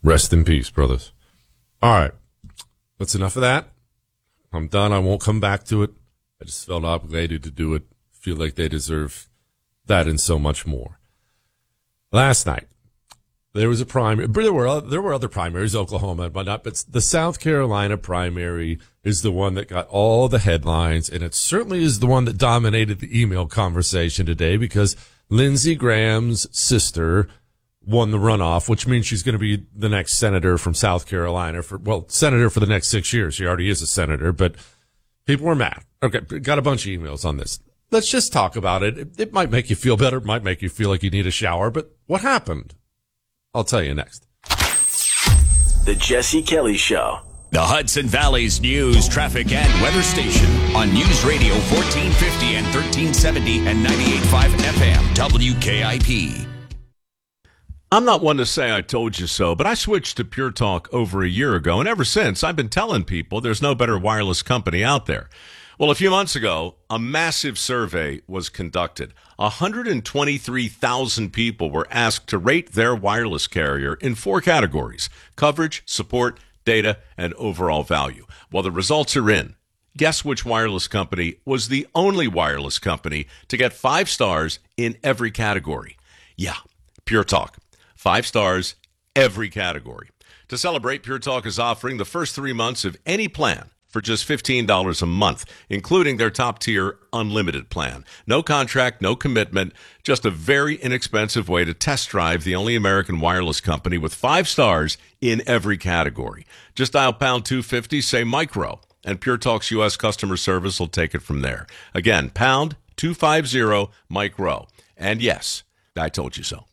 Rest in peace, brothers. All right. That's enough of that. I'm done. I won't come back to it. I just felt obligated to do it. Feel like they deserve that and so much more. Last night, there was a primary. There were other primaries, Oklahoma and whatnot, but the South Carolina primary is the one that got all the headlines, and it certainly is the one that dominated the email conversation today because Lindsey Graham's sister won the runoff, which means she's going to be the next senator from South Carolina senator for the next 6 years. She already is a senator, but people were mad. Okay, got a bunch of emails on this. Let's just talk about it. It might make you feel better. It might make you feel like you need a shower, but what happened? I'll tell you next. The Jesse Kelly Show. The Hudson Valley's news, traffic, and weather station on News Radio 1450 and 1370 and 98.5 FM WKIP. I'm not one to say I told you so, but I switched to Pure Talk over a year ago, and ever since, I've been telling people there's no better wireless company out there. Well, a few months ago, a massive survey was conducted. 123,000 people were asked to rate their wireless carrier in 4 categories: coverage, support, data, and overall value. Well, the results are in. Guess which wireless company was the only wireless company to get 5 stars in every category? Yeah, Pure Talk. 5 stars, every category. To celebrate, Pure Talk is offering the first 3 months of any plan for just $15 a month, including their top-tier unlimited plan. No contract, no commitment, just a very inexpensive way to test drive the only American wireless company with 5 stars in every category. Just dial pound 250, say micro, and Pure Talk's U.S. customer service will take it from there. Again, pound 250 micro. And yes, I told you so.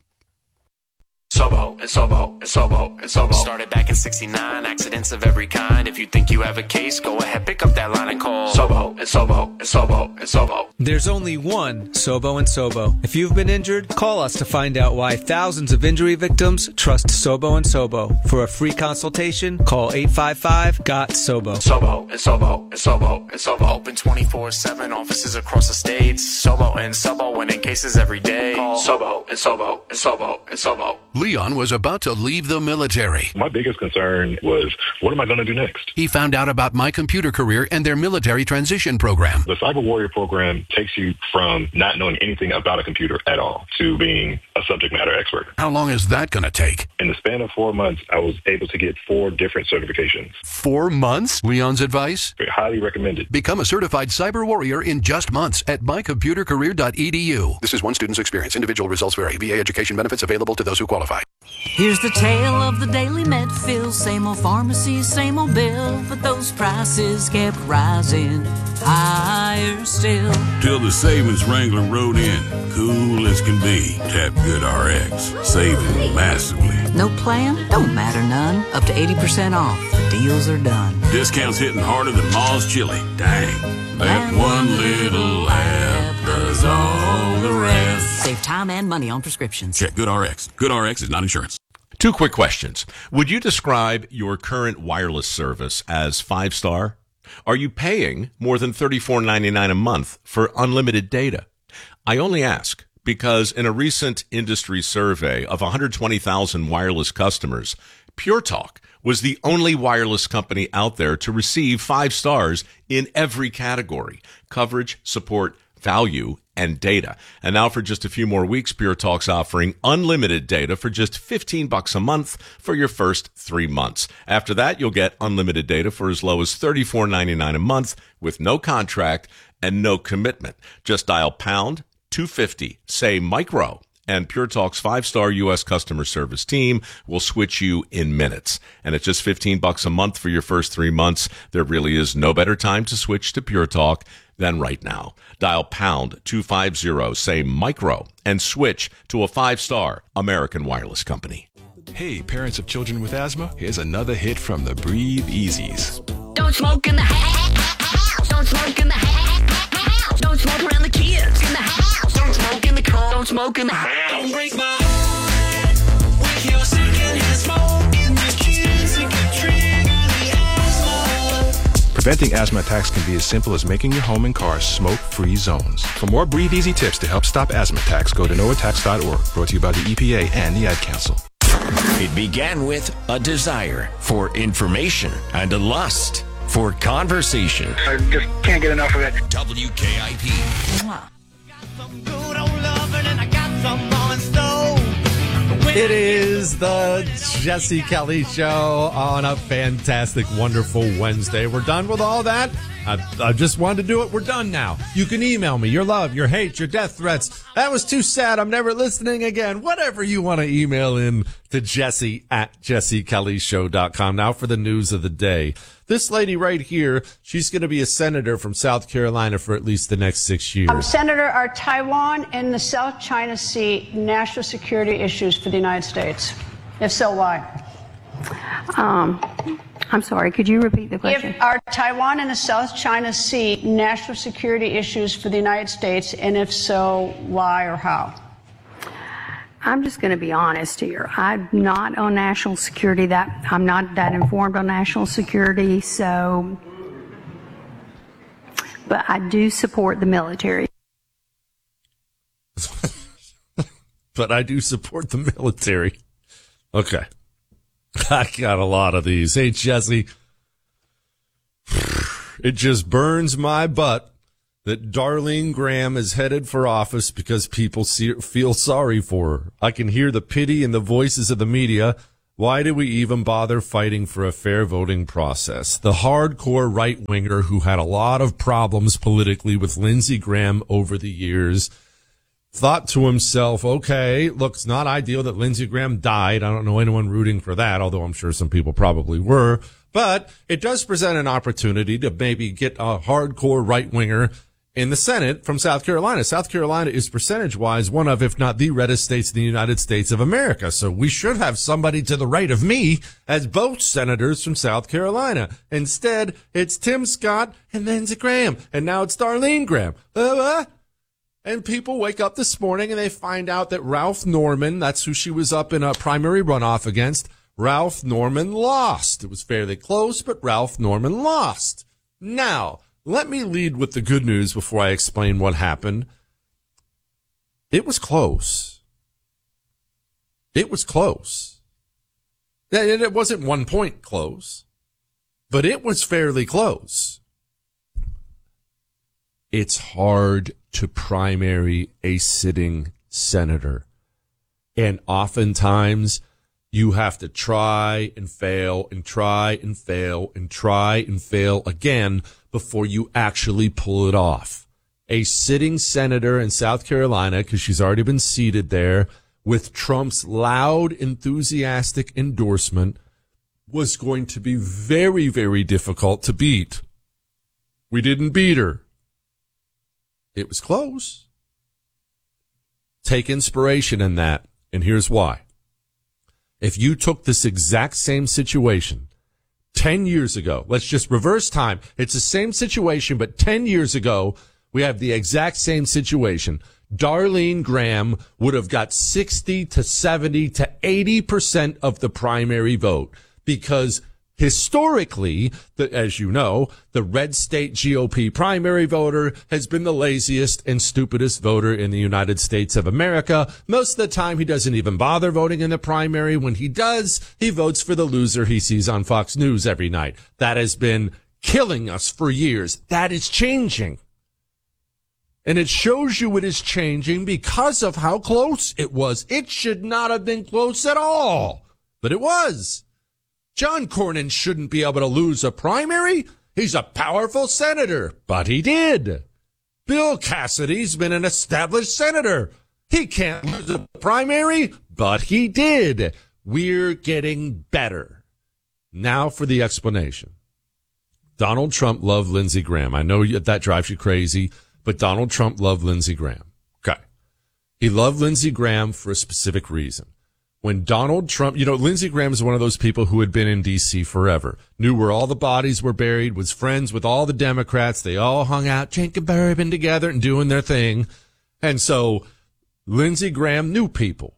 Sobo and Sobo and Sobo and Sobo. Started back in 69, accidents of every kind. If you think you have a case, go ahead, pick up that line and call Sobo and Sobo and Sobo and Sobo. There's only one Sobo and Sobo. If you've been injured, call us to find out why thousands of injury victims trust Sobo and Sobo. For a free consultation, call 855-GOT-SOBO. Sobo and Sobo and Sobo and Sobo. Open 24/7, offices across the states. Sobo and Sobo, winning cases every day. Call Sobo and Sobo and Sobo and Sobo. Leon was about to leave the military. My biggest concern was, what am I going to do next? He found out about My Computer Career and their military transition program. The Cyber Warrior program takes you from not knowing anything about a computer at all to being a subject matter expert. How long is that going to take? In the span of 4 months, I was able to get 4 different certifications. 4 months? Leon's advice? Highly recommended. Become a certified cyber warrior in just months at mycomputercareer.edu. This is one student's experience. Individual results vary. VA education benefits available to those who qualify. Here's the tale of the daily Medfill. Same old pharmacy, same old bill, but those prices kept rising higher still. Till the savings wrangler rode in, cool as can be. Tap GoodRx, saving massively. No plan? Don't matter none. Up to 80% off. The deals are done. Discounts hitting harder than Ma's chili. Dang, that one little app does all the rest. Save time and money on prescriptions. Check GoodRx. GoodRx is not insurance. 2 quick questions. Would you describe your current wireless service as 5-star? Are you paying more than $34.99 a month for unlimited data? I only ask because in a recent industry survey of 120,000 wireless customers, Pure Talk was the only wireless company out there to receive 5 stars in every category: coverage, support, value, and data. And now for just a few more weeks, Pure Talk's offering unlimited data for just $15 a month for your first 3 months. After that, you'll get unlimited data for as low as $34.99 a month with no contract and no commitment. Just dial pound 250, say micro, and Pure Talk's 5-star U.S. customer service team will switch you in minutes. And at just $15 a month for your first 3 months, there really is no better time to switch to Pure Talk than right now. Dial pound 250, say micro, and switch to a 5-star American wireless company. Hey, parents of children with asthma, here's another hit from the Breathe Easies. Don't smoke in the house. Don't smoke in the house. Don't smoke around the kids in the house. Don't smoke in the car. Don't smoke in the house. Don't break my heart with your secondhand smoke in the kids and can trigger the asthma. Preventing asthma attacks can be as simple as making your home and car smoke-free zones. For more Breathe Easy tips to help stop asthma attacks, go to noattacks.org. Brought to you by the EPA and the Ad Council. It began with a desire for information and a lust for conversation. I just can't get enough of it. WKIP. It is the Jesse Kelly Show on a fantastic, wonderful Wednesday. We're done with all that. I just wanted to do it. We're done now. You can email me your love, your hate, your death threats. That was too sad. I'm never listening again. Whatever you want to email in to Jesse at jessekellyshow.com. Now for the news of the day. This lady right here, she's going to be a senator from South Carolina for at least the next 6 years. Senator, are Taiwan and the South China Sea national security issues for the United States? If so, why? I'm sorry, could you repeat the question? Are Taiwan and the South China Sea national security issues for the United States, and if so, why or how? I'm just going to be honest here. I'm not on national security. I'm not that informed on national security, so, but I do support the military. But I do support the military. Okay. I got a lot of these. Hey, Jesse. It just burns my butt that Darlene Graham is headed for office because people feel sorry for her. I can hear the pity in the voices of the media. Why do we even bother fighting for a fair voting process? The hardcore right-winger who had a lot of problems politically with Lindsey Graham over the years thought to himself, okay, look, it's not ideal that Lindsey Graham died. I don't know anyone rooting for that, although I'm sure some people probably were. But it does present an opportunity to maybe get a hardcore right-winger in the Senate from South Carolina. South Carolina is percentage-wise one of, if not the reddest states in the United States of America. So we should have somebody to the right of me as both senators from South Carolina. Instead, it's Tim Scott and Lindsey Graham. And now it's Darlene Graham. And people wake up this morning and they find out that Ralph Norman, that's who she was up in a primary runoff against, Ralph Norman lost. It was fairly close, but Ralph Norman lost. Now, let me lead with the good news before I explain what happened. It was close. It was close. It wasn't 1 point close, but it was fairly close. It's hard to primary a sitting senator. And oftentimes you have to try and fail and try and fail and try and fail again before you actually pull it off. A sitting senator in South Carolina, because she's already been seated there, with Trump's loud, enthusiastic endorsement, was going to be very, very difficult to beat. We didn't beat her. It was close. Take inspiration in that, and here's why. If you took this exact same situation 10 years ago, let's just reverse time. It's the same situation, but 10 years ago, we have the exact same situation. Darlene Graham would have got 60 to 70 to 80% of the primary vote because historically, as you know, the red state GOP primary voter has been the laziest and stupidest voter in the United States of America. Most of the time, he doesn't even bother voting in the primary. When he does, he votes for the loser he sees on Fox News every night. That has been killing us for years. That is changing. And it shows you it is changing because of how close it was. It should not have been close at all, but it was. John Cornyn shouldn't be able to lose a primary. He's a powerful senator, but he did. Bill Cassidy's been an established senator. He can't lose a primary, but he did. We're getting better. Now for the explanation. Donald Trump loved Lindsey Graham. I know that drives you crazy, but Donald Trump loved Lindsey Graham. Okay. He loved Lindsey Graham for a specific reason. When Donald Trump, Lindsey Graham is one of those people who had been in D.C. forever, knew where all the bodies were buried, was friends with all the Democrats. They all hung out, drinking bourbon together and doing their thing. And so Lindsey Graham knew people.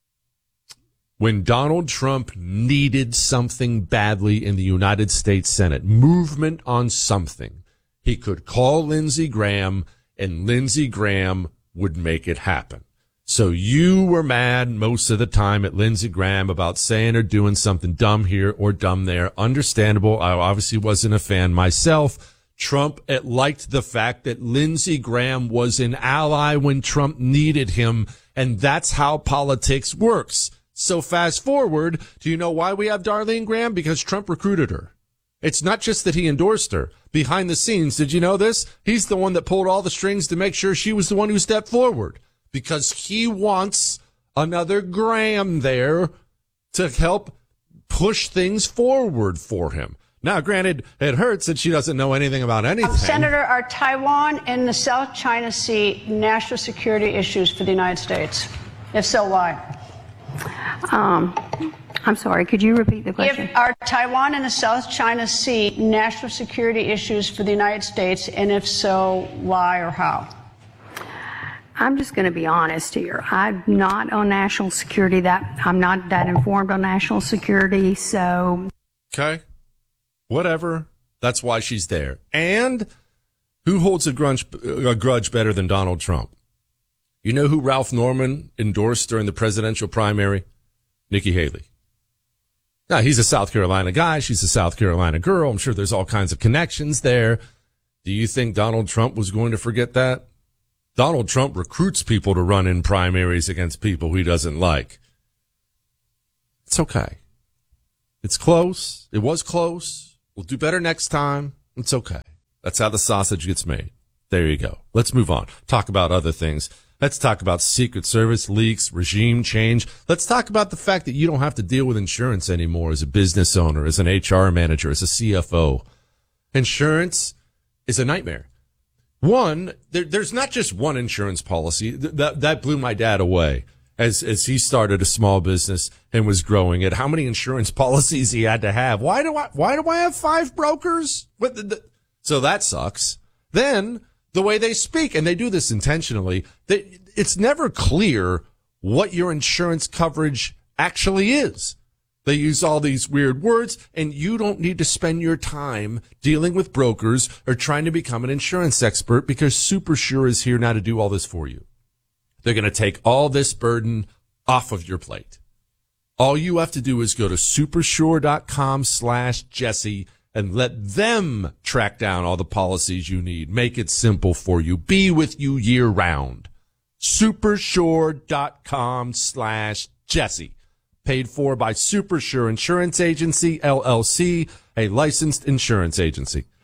When Donald Trump needed something badly in the United States Senate, movement on something, he could call Lindsey Graham and Lindsey Graham would make it happen. So you were mad most of the time at Lindsey Graham about saying or doing something dumb here or dumb there. Understandable. I obviously wasn't a fan myself. Trump liked the fact that Lindsey Graham was an ally when Trump needed him, and that's how politics works. So fast forward, do you know why we have Darlene Graham? Because Trump recruited her. It's not just that he endorsed her. Behind the scenes, did you know this? He's the one that pulled all the strings to make sure she was the one who stepped forward. Because he wants another Graham there to help push things forward for him. Now, granted, it hurts that she doesn't know anything about anything. Senator, are Taiwan and the South China Sea national security issues for the United States? If so, why? I'm sorry, could you repeat the question? Are Taiwan and the South China Sea national security issues for the United States? And if so, why or how? I'm just going to be honest here. I'm not on national security. I'm not that informed on national security, so. Okay. Whatever. That's why she's there. And who holds a grudge better than Donald Trump? You know who Ralph Norman endorsed during the presidential primary? Nikki Haley. Now, he's a South Carolina guy. She's a South Carolina girl. I'm sure there's all kinds of connections there. Do you think Donald Trump was going to forget that? Donald Trump recruits people to run in primaries against people he doesn't like. It's okay. It's close. It was close. We'll do better next time. It's okay. That's how the sausage gets made. There you go. Let's move on. Talk about other things. Let's talk about Secret Service leaks, regime change. Let's talk about the fact that you don't have to deal with insurance anymore as a business owner, as an HR manager, as a CFO. Insurance is a nightmare. One, there's not just one insurance policy. That blew my dad away as he started a small business and was growing it. How many insurance policies he had to have. Why do I have 5 brokers? So that sucks. Then the way they speak, and they do this intentionally, it's never clear what your insurance coverage actually is. They use all these weird words, and you don't need to spend your time dealing with brokers or trying to become an insurance expert because SuperSure is here now to do all this for you. They're going to take all this burden off of your plate. All you have to do is go to supersure.com/Jesse and let them track down all the policies you need. Make it simple for you. Be with you year round. supersure.com/Jesse. Paid for by SuperSure Insurance Agency, LLC, a licensed insurance agency.